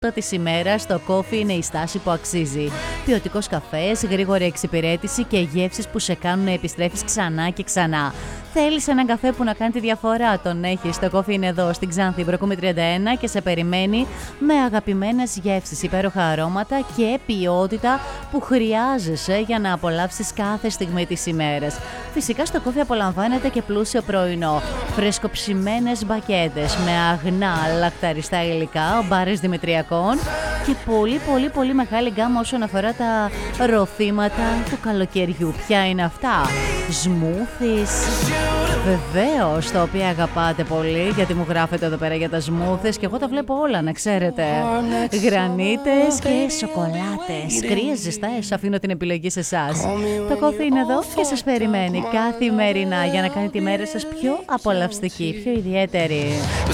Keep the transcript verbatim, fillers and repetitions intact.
της ημέρας, το κόφι είναι η στάση που αξίζει. Ποιοτικός καφές, γρήγορη εξυπηρέτηση και γεύσεις που σε κάνουν να επιστρέφεις ξανά και ξανά. Θέλεις έναν καφέ που να κάνει τη διαφορά? Τον έχεις. Το κόφι είναι εδώ στην Ξάνθη, Μπροκούμη τριάντα ένα και σε περιμένει με αγαπημένες γεύσεις, υπέροχα αρώματα και ποιότητα που χρειάζεσαι για να απολαύσεις κάθε στιγμή της ημέρας. Φυσικά στο κόφι απολαμβάνεται και πλούσιο πρωινό. Φρεσκοψημένες μπακέτες με αγνά λακταριστά υλικά, μπάρες δημητριακών και πολύ πολύ πολύ μεγάλη γκάμα όσον αφορά τα ροφήματα του καλοκαιριού. Ποια είναι αυτά? Σμούθις, βεβαίως, τα οποία αγαπάτε πολύ, γιατί μου γράφετε εδώ πέρα για τα σμούθες και εγώ τα βλέπω όλα, να ξέρετε. Γρανίτες και σοκολάτες, κρύες, ζεστές, αφήνω την επιλογή σε εσάς. Το κόφι είναι εδώ και σας περιμένει καθημερινά για να κάνει τη μέρα σας πιο απολαυστική, πιο ιδιαίτερη.